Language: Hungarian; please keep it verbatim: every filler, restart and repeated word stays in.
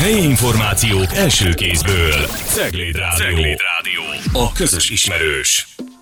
Helyi információk első kézből. Cegléd Rádió. Cegléd Rádió. A közös ismerős.